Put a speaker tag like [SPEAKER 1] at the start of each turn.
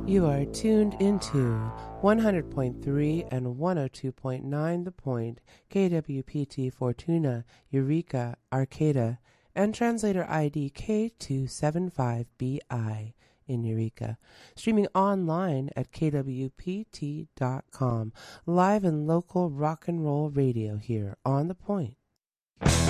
[SPEAKER 1] You are tuned into 100.3 and 102.9 The Point, KWPT Fortuna, Eureka, Arcata, and translator ID K275BI in Eureka. Streaming online at kwpt.com. Live and local rock and roll radio here on The Point.